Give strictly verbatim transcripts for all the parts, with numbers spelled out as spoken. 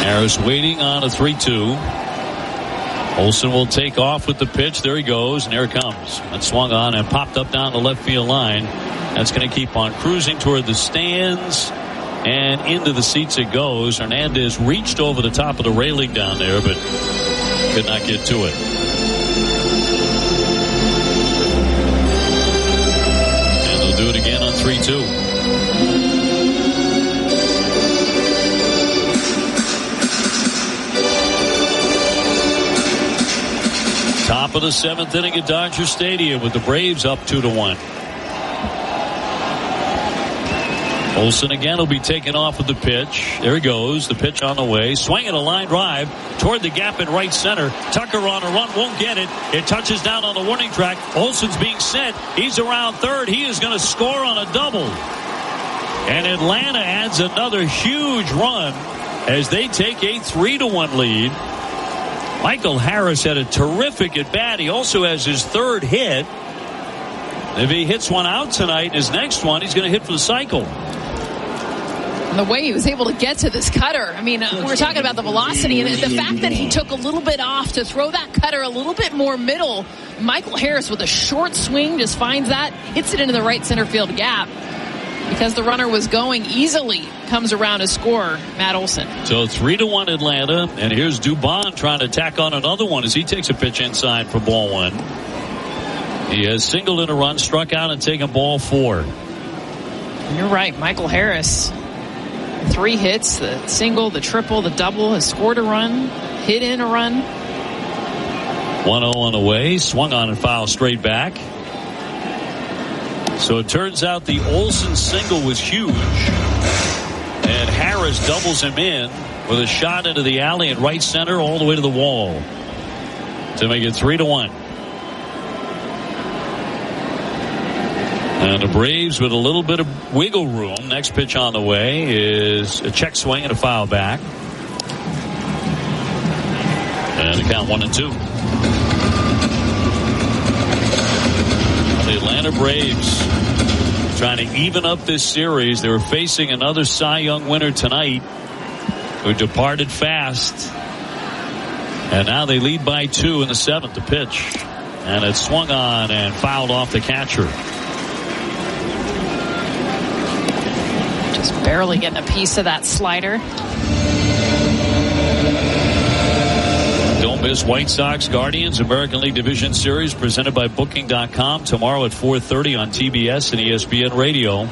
Harris waiting on a three two. Olsen will take off with the pitch. There he goes, and there it comes. That swung on and popped up down the left field line. That's going to keep on cruising toward the stands, and into the seats it goes. Hernandez reached over the top of the railing down there, but could not get to it. And they'll do it again on three two. Top of the seventh inning at Dodger Stadium with the Braves up two to one. Olsen again will be taken off with the pitch. There he goes. The pitch on the way. Swinging a line drive toward the gap in right center. Tucker on a run. Won't get it. It touches down on the warning track. Olsen's being sent. He's around third. He is going to score on a double. And Atlanta adds another huge run as they take a three to one lead. Michael Harris had a terrific at bat. He also has his third hit. If he hits one out tonight, his next one, he's going to hit for the cycle. And the way he was able to get to this cutter, I mean, uh, we're talking about the velocity, and the fact that he took a little bit off to throw that cutter a little bit more middle. Michael Harris with a short swing just finds that, hits it into the right center field gap. Because the runner was going easily, comes around to score Matt Olson. So three to one Atlanta, and here's Dubon trying to tack on another one as he takes a pitch inside for ball one. He has singled in a run, struck out, and taken ball four. And you're right, Michael Harris. Three hits, the single, the triple, the double, has scored a run, hit in a run. one oh on the way, swung on and fouled straight back. So it turns out the Olsen single was huge. And Harris doubles him in with a shot into the alley in right center all the way to the wall to make it three to one. And the Braves with a little bit of wiggle room. Next pitch on the way is a check swing and a foul back. And the count one and two. The Atlanta Braves trying to even up this series. They were facing another Cy Young winner tonight who departed fast. And now they lead by two in the seventh. The pitch. And it's swung on and fouled off the catcher. Just barely getting a piece of that slider. Don't miss White Sox Guardians American League Division Series presented by Booking dot com tomorrow at four thirty on T B S and E S P N Radio.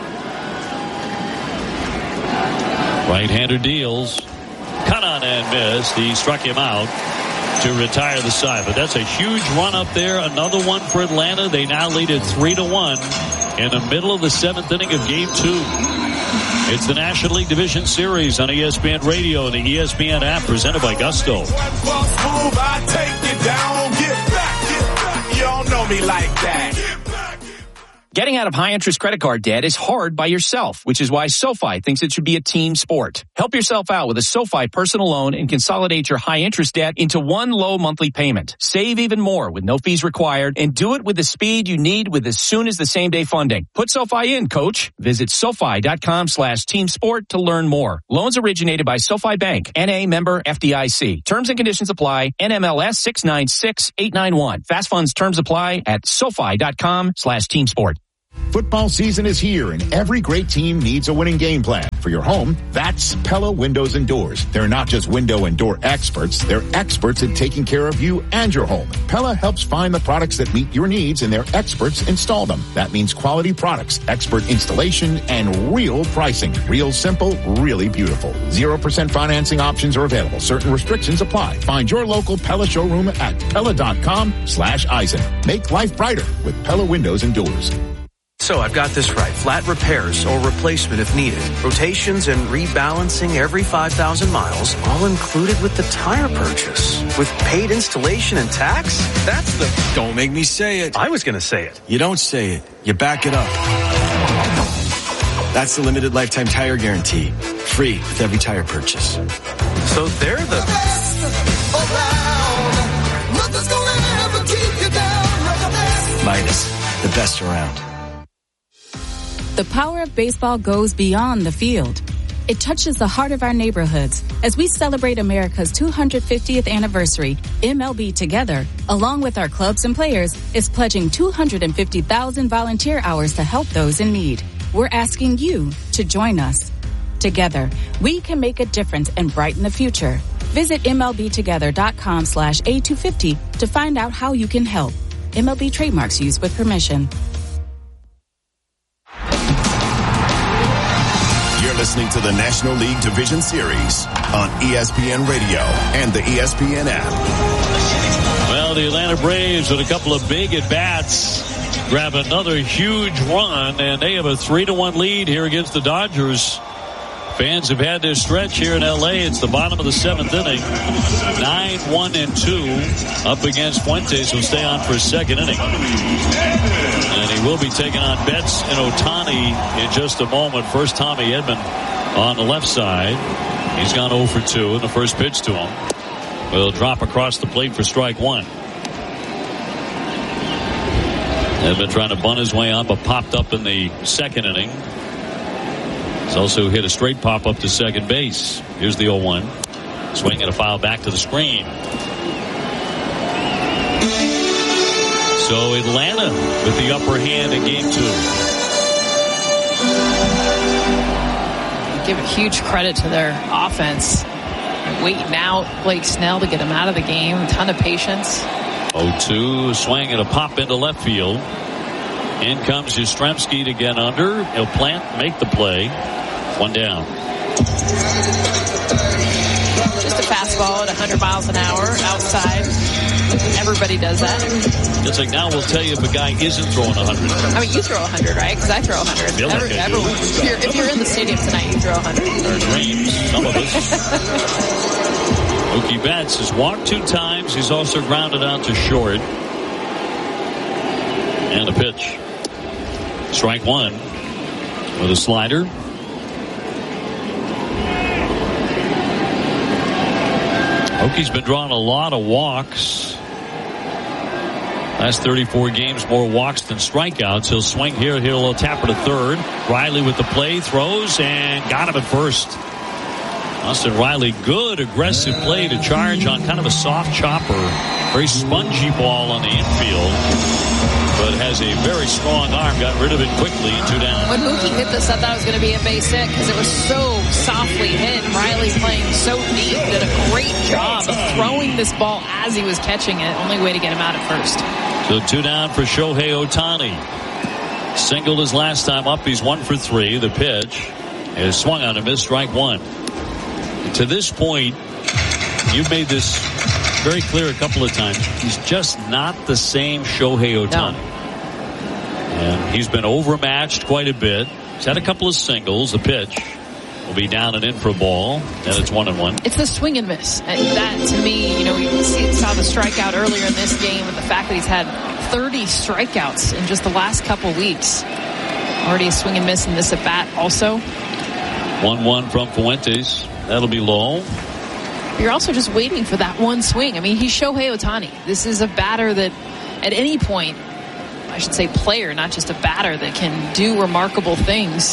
Right-hander deals. Cut on and missed. He struck him out to retire the side. But that's a huge run up there. Another one for Atlanta. They now lead it three to one in the middle of the seventh inning of game two. It's the National League Division Series on E S P N Radio and the E S P N app presented by Gusto. Y'all know me like that. Getting out of high-interest credit card debt is hard by yourself, which is why SoFi thinks it should be a team sport. Help yourself out with a SoFi personal loan and consolidate your high-interest debt into one low monthly payment. Save even more with no fees required and do it with the speed you need with as soon as the same-day funding. Put SoFi in, coach. Visit SoFi.com slash team sport to learn more. Loans originated by SoFi Bank, N A member F D I C. Terms and conditions apply. N M L S six nine six eight nine one. Fast funds terms apply at SoFi.com slash team sport. Football season is here, and every great team needs a winning game plan. For your home, that's Pella Windows and Doors. They're not just window and door experts. They're experts at taking care of you and your home. Pella helps find the products that meet your needs, and their experts install them. That means quality products, expert installation, and real pricing. Real simple, really beautiful. zero percent financing options are available. Certain restrictions apply. Find your local Pella showroom at Pella.com slash Eisen. Make life brighter with Pella Windows and Doors. So I've got this right. Flat repairs or replacement if needed. Rotations and rebalancing every five thousand miles, all included with the tire purchase. With paid installation and tax? That's the... Don't make me say it. I was going to say it. You don't say it. You back it up. That's the limited lifetime tire guarantee. Free with every tire purchase. So they're the... Midas, the best around. The power of baseball goes beyond the field. It touches the heart of our neighborhoods. As we celebrate America's two hundred fiftieth anniversary, M L B Together, along with our clubs and players, is pledging two hundred fifty thousand volunteer hours to help those in need. We're asking you to join us. Together, we can make a difference and brighten the future. Visit MLBtogether.com slash A250 to find out how you can help. M L B trademarks used with permission. You're listening to the National League Division Series on E S P N Radio and the E S P N app. Well, the Atlanta Braves with a couple of big at-bats grab another huge run, and they have a three to one lead here against the Dodgers. Fans have had their stretch here in L A. It's the bottom of the seventh inning. nine one and two up against Fuentes, who'll stay on for a second inning. And he will be taking on Betts and Ohtani in just a moment. First, Tommy Edman on the left side. He's gone oh for two, and the first pitch to him will drop across the plate for strike one. Edman trying to bunt his way up, but popped up in the second inning. He's also hit a straight pop up to second base. Here's the oh one. Swing and a foul back to the screen. So Atlanta with the upper hand in game two. Give a huge credit to their offense. Waiting out Blake Snell to get him out of the game. A ton of patience. oh two, swing and a pop into left field. In comes Yastrzemski to get under. He'll plant, make the play. One down. Just a fastball at one hundred miles an hour outside. Everybody does that. It's like now we'll tell you if a guy isn't throwing one hundred. I mean, you throw one hundred, right? Because I throw one hundred. Like Every, everyone. If you're, if you're in the stadium tonight, you throw one hundred. Our dreams, some of us. Mookie Betts has walked two times. He's also grounded out to short. And a pitch. Strike one with a slider. Hokies been drawing a lot of walks. Last thirty-four games, more walks than strikeouts. He'll swing here. He'll tap it to third. Riley with the play, throws, and got him at first. Austin Riley, good aggressive play to charge on kind of a soft chopper. Very spongy ball on the infield, but has a very strong arm. Got rid of it quickly. Two down. When Mookie hit this, I thought it was going to be a base hit because it was so softly hit. Riley playing so deep, did a great job of throwing this ball as he was catching it. Only way to get him out at first. So two down for Shohei Ohtani. Singled his last time up. He's one for three. The pitch is swung on and missed. Strike one. To this point, you've made this very clear a couple of times. He's just not the same Shohei Ohtani. No. And he's been overmatched quite a bit. He's had a couple of singles. The pitch will be down and in for a ball, and it's one and one. It's the swing and miss. And that, to me, you know, we saw the strikeout earlier in this game, and the fact that he's had thirty strikeouts in just the last couple weeks. Already a swing and miss in this at bat also. one one from Fuentes. That'll be low. You're also just waiting for that one swing. I mean, he's Shohei Ohtani. This is a batter that at any point, I should say player, not just a batter, that can do remarkable things.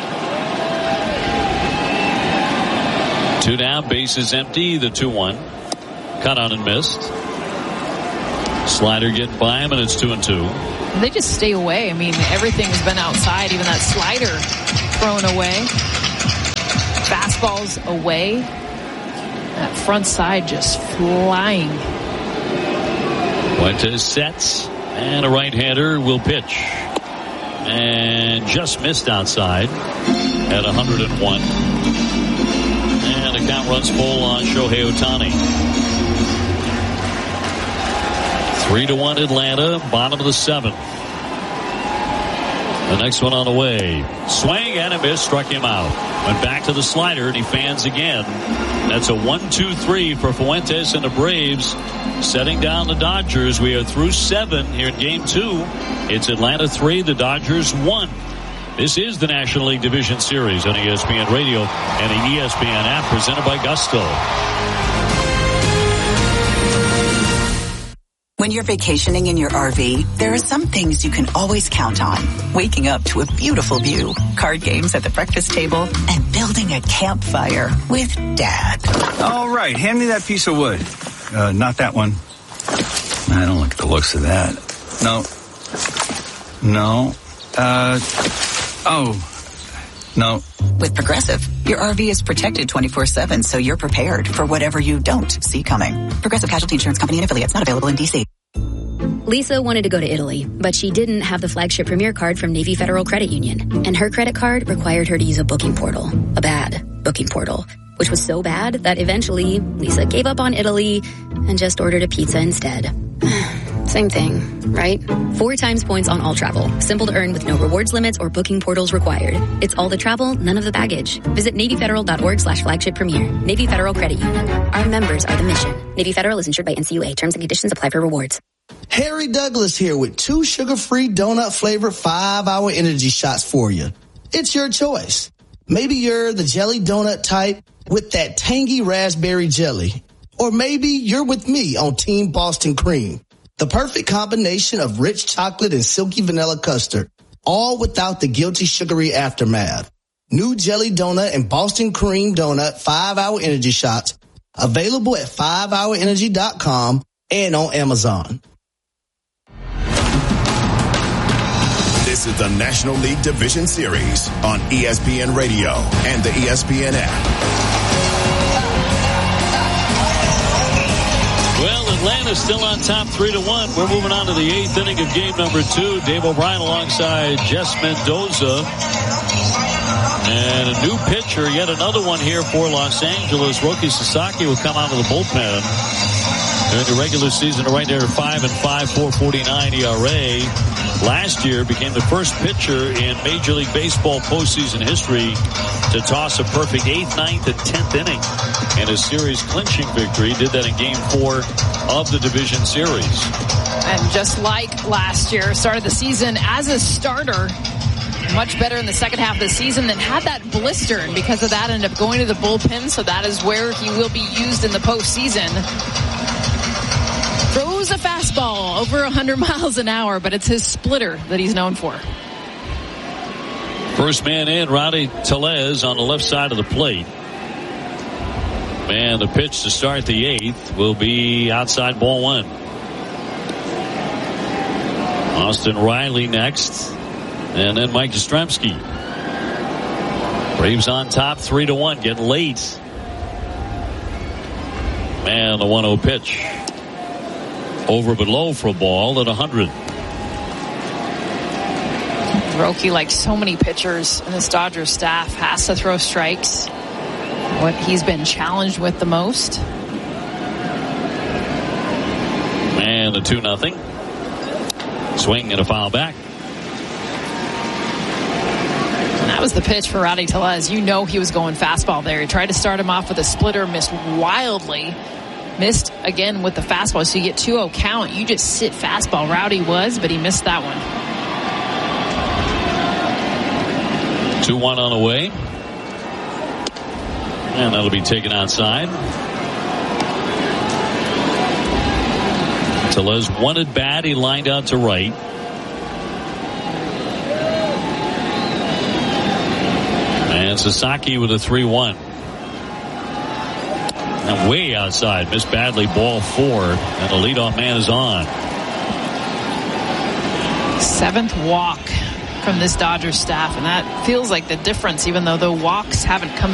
Two down, bases empty, the two one. Cut on and missed. Slider getting by him, and it's two and two. And they just stay away. I mean, everything's been outside, even that slider thrown away. Fastballs away. That front side just flying. Fuentes sets, and a right-hander will pitch. And just missed outside at one hundred one. And the count runs full on Shohei Ohtani. Three to one Atlanta, bottom of the seventh. The next one on the way. Swing and a miss, struck him out. Went back to the slider, and he fans again. That's a one two three for Fuentes and the Braves. Setting down the Dodgers. We are through seven here in game two. It's Atlanta three, the Dodgers one. This is the National League Division Series on E S P N Radio and the E S P N app, presented by Gusto. When you're vacationing in your R V, there are some things you can always count on. Waking up to a beautiful view, card games at the breakfast table, and building a campfire with Dad. All right, hand me that piece of wood. Uh, not that one. I don't like the looks of that. No. No. Uh, oh. No. With Progressive, your R V is protected twenty-four seven, so you're prepared for whatever you don't see coming. Progressive Casualty Insurance Company and affiliates, not available in D C. Lisa wanted to go to Italy, but she didn't have the flagship Premier card from Navy Federal Credit Union. And her credit card required her to use a booking portal. A bad booking portal. Which was so bad that eventually Lisa gave up on Italy and just ordered a pizza instead. Same thing, right? Four times points on all travel. Simple to earn with no rewards limits or booking portals required. It's all the travel, none of the baggage. Visit NavyFederal.org slash flagship premier. Navy Federal Credit Union. Our members are the mission. Navy Federal is insured by N C U A. Terms and conditions apply for rewards. Harry Douglas here with two sugar-free donut-flavored five-hour energy shots for you. It's your choice. Maybe you're the jelly donut type with that tangy raspberry jelly. Or maybe you're with me on Team Boston Cream. The perfect combination of rich chocolate and silky vanilla custard, all without the guilty sugary aftermath. New jelly donut and Boston Cream donut five-hour energy shots available at five hour energy dot com and on Amazon. This is the National League Division Series on E S P N Radio and the E S P N app. Well, Atlanta's still on top three to one. We're moving on to the eighth inning of game number two. Dave O'Brien alongside Jess Mendoza. And a new pitcher, yet another one here for Los Angeles. Roki Sasaki will come out of the bullpen. During the regular season, right there at five and five, four forty-nine E R A. Last year became the first pitcher in Major League Baseball postseason history to toss a perfect eighth, ninth, and tenth inning in a series clinching victory. Did that in game four of the division series. And just like last year, started the season as a starter. Much better in the second half of the season, then had that blister, and because of that ended up going to the bullpen, so that is where he will be used in the postseason. Throws a fastball over one hundred miles an hour, but it's his splitter that he's known for. First man in, Rowdy Tellez on the left side of the plate. And the pitch to start the eighth will be outside ball one. Austin Riley next. And then Mike Yastrzemski. Braves on top three to one. Get late. Man, the one oh pitch. Over but low for a ball at one hundred. Roki, like so many pitchers in this Dodgers staff, has to throw strikes. What he's been challenged with the most. And the two nothing. Swing and a foul back. That was the pitch for Rowdy Tellez. You know he was going fastball there. He tried to start him off with a splitter, missed wildly. Missed again with the fastball, so you get two oh count. You just sit fastball. Rowdy was, but he missed that one. two one on the way. And that'll be taken outside. Tellez wanted bad. He lined out to right. And Sasaki with a three one. And way outside. Missed badly, ball four. And the leadoff man is on. Seventh walk from this Dodgers staff. And that feels like the difference, even though the walks haven't come